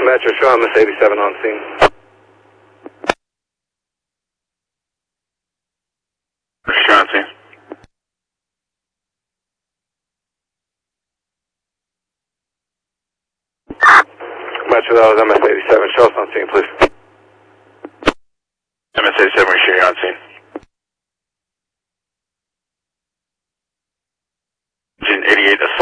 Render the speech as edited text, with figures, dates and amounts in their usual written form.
Metro, show MS-87 on scene. Sure on scene. Metro, that was MS-87. Show us on scene, please. MS-87, we're sure you're on scene. Engine 88,